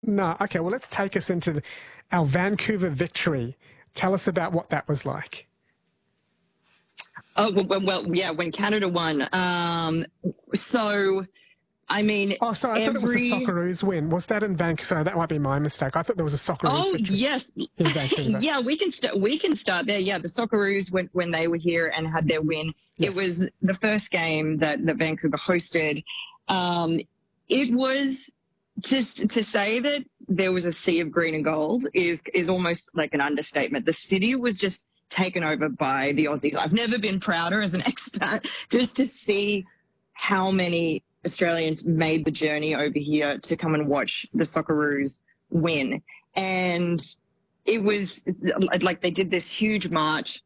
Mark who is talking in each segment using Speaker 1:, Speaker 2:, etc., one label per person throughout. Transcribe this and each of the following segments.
Speaker 1: No. Okay, well, let's take us into our Vancouver victory. Tell us about what that was like.
Speaker 2: Oh, yeah, when Canada won. So, I mean,
Speaker 1: Oh, sorry, I thought it was a Socceroos win. Was that in Vancouver? Sorry, that might be my mistake. I thought there was a Socceroos victory.
Speaker 2: Yes.
Speaker 1: In Vancouver.
Speaker 2: Yeah, we can start there. Yeah, the Socceroos, when they were here and had their win,
Speaker 1: Yes.
Speaker 2: It was the first game that Vancouver hosted. It was just to say that there was a sea of green and gold is almost like an understatement. The city was just taken over by the Aussies. I've never been prouder as an expat just to see how many Australians made the journey over here to come and watch the Socceroos win. And it was like they did this huge march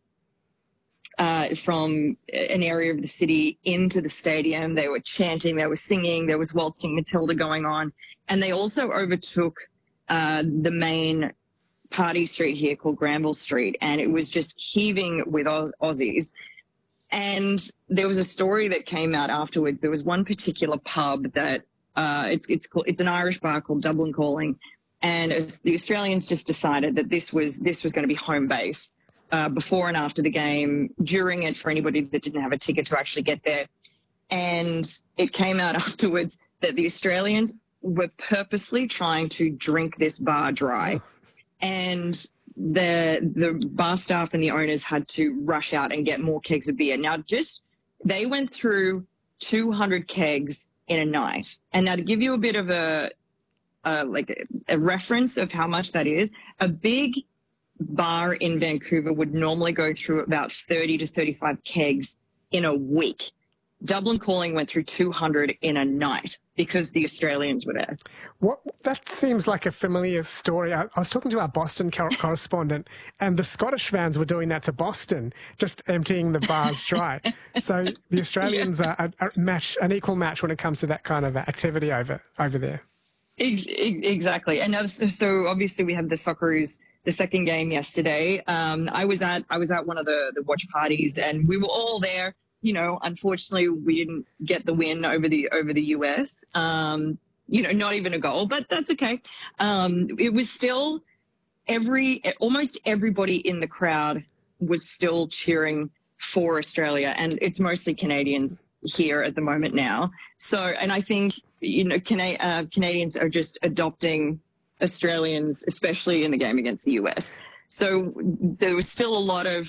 Speaker 2: from an area of the city into the stadium. They were chanting, they were singing, there was Waltzing Matilda going on. And they also overtook the main party street here called Granville Street, and it was just heaving with Aussies. And there was a story that came out afterwards. There was one particular pub that it's an Irish bar called Dublin Calling, and the Australians just decided that this was going to be home base before and after the game, during it for anybody that didn't have a ticket to actually get there. And it came out afterwards that the Australians were purposely trying to drink this bar dry. And the bar staff and the owners had to rush out and get more kegs of beer. Now, they went through 200 kegs in a night. And now to give you a bit of a reference of how much that is, a big bar in Vancouver would normally go through about 30 to 35 kegs in a week. Dublin Calling went through 200 in a night because the Australians were there.
Speaker 1: That seems like a familiar story. I was talking to our Boston correspondent, and the Scottish fans were doing that to Boston, just emptying the bars dry. So the Australians are an equal match when it comes to that kind of activity over there.
Speaker 2: Exactly. And so obviously we had the Socceroos, the second game yesterday. I was at one of the watch parties, and we were all there. You know, unfortunately, we didn't get the win over the US. Not even a goal, but that's okay. It was still almost everybody in the crowd was still cheering for Australia, and it's mostly Canadians here at the moment now. So, and I think Canadians are just adopting Australians, especially in the game against the US. So there was still a lot of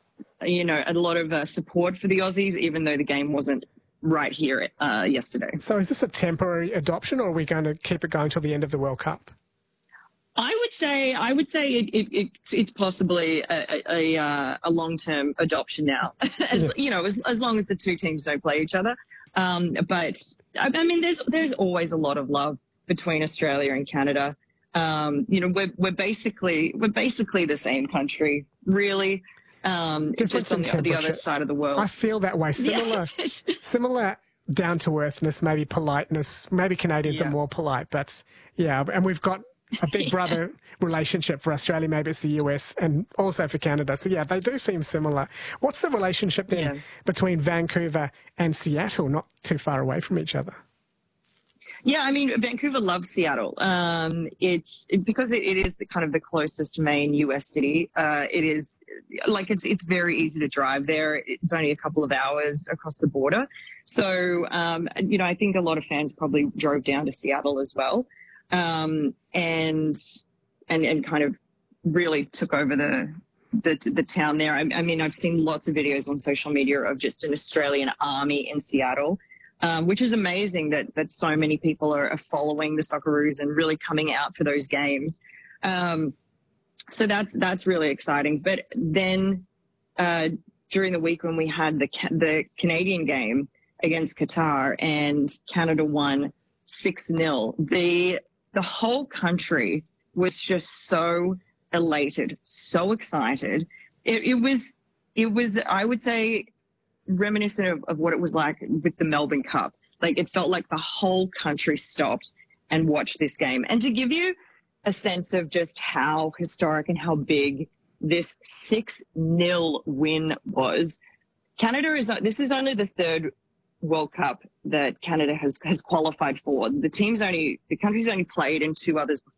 Speaker 2: support for the Aussies, even though the game wasn't right here yesterday.
Speaker 1: So is this a temporary adoption, or are we going to keep it going till the end of the World Cup?
Speaker 2: I would say it's possibly a long-term adoption now, as long as the two teams don't play each other. But I mean, there's always a lot of love between Australia and Canada. We're basically the same country, really. Just on the other side of the world.
Speaker 1: I feel that way. Similar down-to-earthness, maybe politeness. Maybe Canadians are more polite, but and we've got a big brother relationship for Australia. Maybe it's the US, and also for Canada. So they do seem similar. What's the relationship then between Vancouver and Seattle? Not too far away from each other.
Speaker 2: Yeah, I mean, Vancouver loves Seattle. It's because it is the closest main U.S. city. It is it's very easy to drive there. It's only a couple of hours across the border. So, I think a lot of fans probably drove down to Seattle as well, and kind of really took over the town there. I mean, I've seen lots of videos on social media of just an Australian army in Seattle. Which is amazing that so many people are following the Socceroos and really coming out for those games. So that's really exciting. But then during the week when we had the Canadian game against Qatar and Canada won 6-0, the whole country was just so elated, so excited. It was I would say, reminiscent of what it was like with the Melbourne Cup. Like, it felt like the whole country stopped and watched this game. And to give you a sense of just how historic and how big this 6-0 win was, this is only the third World Cup that Canada has qualified for. The country's only played in two others